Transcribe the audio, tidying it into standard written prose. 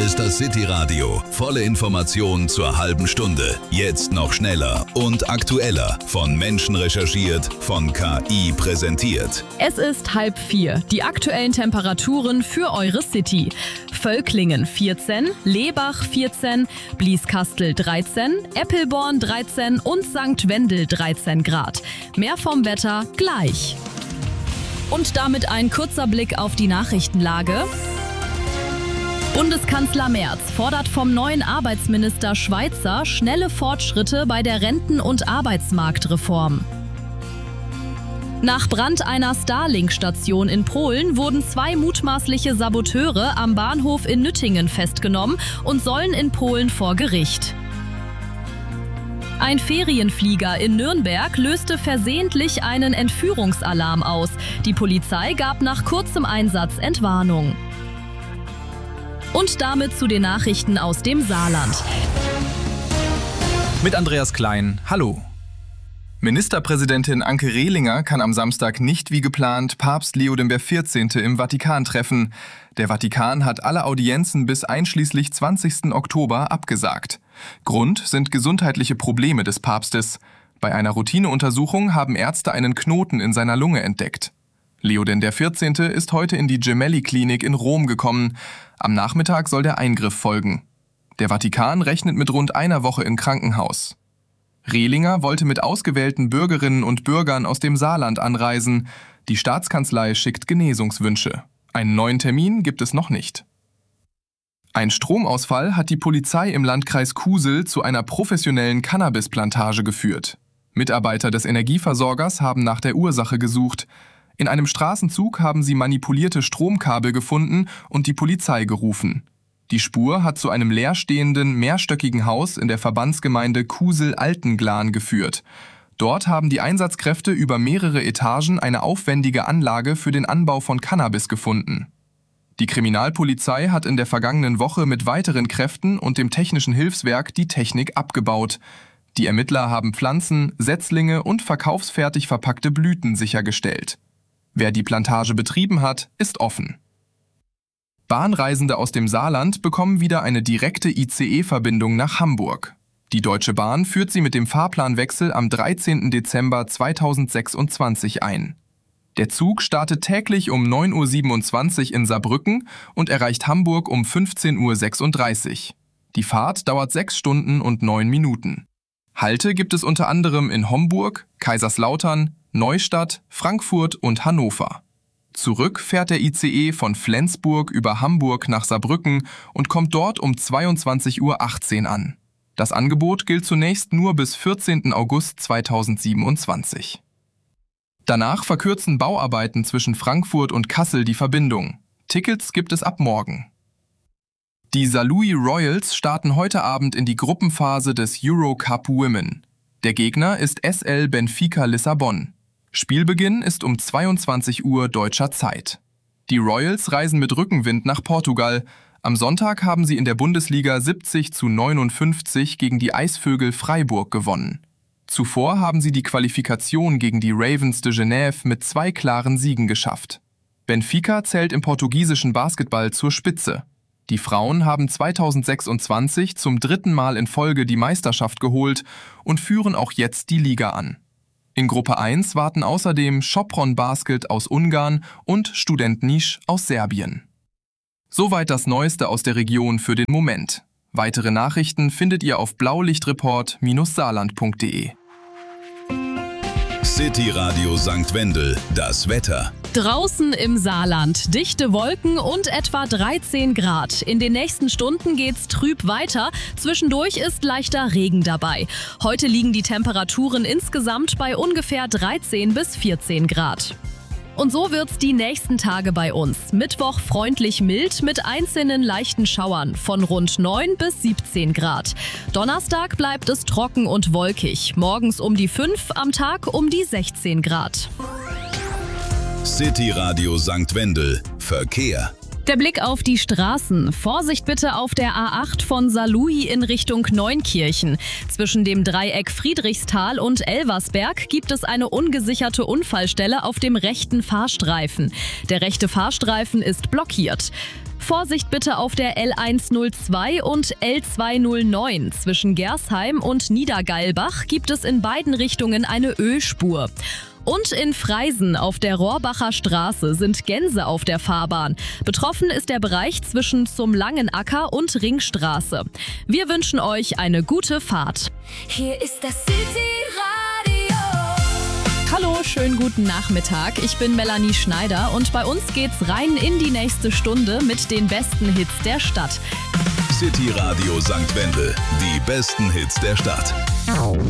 ist das City Radio. Volle Informationen zur halben Stunde. Jetzt noch schneller und aktueller. Von Menschen recherchiert, von KI präsentiert. Es ist 3:30. Die aktuellen Temperaturen für eure City. Völklingen 14, Lebach 14, Blieskastel 13, Eppelborn 13 und St. Wendel 13 Grad. Mehr vom Wetter gleich. Und damit ein kurzer Blick auf die Nachrichtenlage. Bundeskanzler Merz fordert vom neuen Arbeitsminister Schweizer schnelle Fortschritte bei der Renten- und Arbeitsmarktreform. Nach Brand einer Starlink-Station in Polen wurden 2 mutmaßliche Saboteure am Bahnhof in Nüttingen festgenommen und sollen in Polen vor Gericht. Ein Ferienflieger in Nürnberg löste versehentlich einen Entführungsalarm aus. Die Polizei gab nach kurzem Einsatz Entwarnung. Und damit zu den Nachrichten aus dem Saarland. Mit Andreas Klein, hallo. Ministerpräsidentin Anke Rehlinger kann am Samstag nicht wie geplant Papst Leo XIV. Im Vatikan treffen. Der Vatikan hat alle Audienzen bis einschließlich 20. Oktober abgesagt. Grund sind gesundheitliche Probleme des Papstes. Bei einer Routineuntersuchung haben Ärzte einen Knoten in seiner Lunge entdeckt. Leo XIV. Ist heute in die Gemelli-Klinik in Rom gekommen. Am Nachmittag soll der Eingriff folgen. Der Vatikan rechnet mit rund einer Woche im Krankenhaus. Rehlinger wollte mit ausgewählten Bürgerinnen und Bürgern aus dem Saarland anreisen. Die Staatskanzlei schickt Genesungswünsche. Einen neuen Termin gibt es noch nicht. Ein Stromausfall hat die Polizei im Landkreis Kusel zu einer professionellen Cannabisplantage geführt. Mitarbeiter des Energieversorgers haben nach der Ursache gesucht. In einem Straßenzug haben sie manipulierte Stromkabel gefunden und die Polizei gerufen. Die Spur hat zu einem leerstehenden, mehrstöckigen Haus in der Verbandsgemeinde Kusel-Altenglan geführt. Dort haben die Einsatzkräfte über mehrere Etagen eine aufwendige Anlage für den Anbau von Cannabis gefunden. Die Kriminalpolizei hat in der vergangenen Woche mit weiteren Kräften und dem Technischen Hilfswerk die Technik abgebaut. Die Ermittler haben Pflanzen, Setzlinge und verkaufsfertig verpackte Blüten sichergestellt. Wer die Plantage betrieben hat, ist offen. Bahnreisende aus dem Saarland bekommen wieder eine direkte ICE-Verbindung nach Hamburg. Die Deutsche Bahn führt sie mit dem Fahrplanwechsel am 13. Dezember 2026 ein. Der Zug startet täglich um 9:27 Uhr in Saarbrücken und erreicht Hamburg um 15:36 Uhr. Die Fahrt dauert 6 Stunden und 9 Minuten. Halte gibt es unter anderem in Homburg, Kaiserslautern, Neustadt, Frankfurt und Hannover. Zurück fährt der ICE von Flensburg über Hamburg nach Saarbrücken und kommt dort um 22:18 Uhr an. Das Angebot gilt zunächst nur bis 14. August 2027. Danach verkürzen Bauarbeiten zwischen Frankfurt und Kassel die Verbindung. Tickets gibt es ab morgen. Die Saarlouis Royals starten heute Abend in die Gruppenphase des Eurocup Women. Der Gegner ist SL Benfica Lissabon. Spielbeginn ist um 22 Uhr deutscher Zeit. Die Royals reisen mit Rückenwind nach Portugal. Am Sonntag haben sie in der Bundesliga 70:59 gegen die Eisvögel Freiburg gewonnen. Zuvor haben sie die Qualifikation gegen die Ravens de Genève mit 2 klaren Siegen geschafft. Benfica zählt im portugiesischen Basketball zur Spitze. Die Frauen haben 2026 zum 3. Mal in Folge die Meisterschaft geholt und führen auch jetzt die Liga an. In Gruppe 1 warten außerdem Sopron Basket aus Ungarn und Student Niš aus Serbien. Soweit das Neueste aus der Region für den Moment. Weitere Nachrichten findet ihr auf blaulichtreport-saarland.de. City Radio St. Wendel, das Wetter. Draußen im Saarland dichte Wolken und etwa 13 Grad. In den nächsten Stunden geht's trüb weiter. Zwischendurch ist leichter Regen dabei. Heute liegen die Temperaturen insgesamt bei ungefähr 13 bis 14 Grad. Und so wird's die nächsten Tage bei uns. Mittwoch freundlich mild mit einzelnen leichten Schauern von rund 9 bis 17 Grad. Donnerstag bleibt es trocken und wolkig. Morgens um die 5, am Tag um die 16 Grad. City Radio St. Wendel. Verkehr. Der Blick auf die Straßen. Vorsicht bitte auf der A8 von Saarlouis in Richtung Neunkirchen. Zwischen dem Dreieck Friedrichsthal und Elversberg gibt es eine ungesicherte Unfallstelle auf dem rechten Fahrstreifen. Der rechte Fahrstreifen ist blockiert. Vorsicht bitte auf der L102 und L209. Zwischen Gersheim und Niedergeilbach gibt es in beiden Richtungen eine Ölspur. Und in Freisen auf der Rohrbacher Straße sind Gänse auf der Fahrbahn. Betroffen ist der Bereich zwischen zum Langenacker und Ringstraße. Wir wünschen euch eine gute Fahrt. Hier ist das City-Radio. Hallo, schönen guten Nachmittag. Ich bin Melanie Schneider und bei uns geht's rein in die nächste Stunde mit den besten Hits der Stadt. City Radio St. Wendel, die besten Hits der Stadt.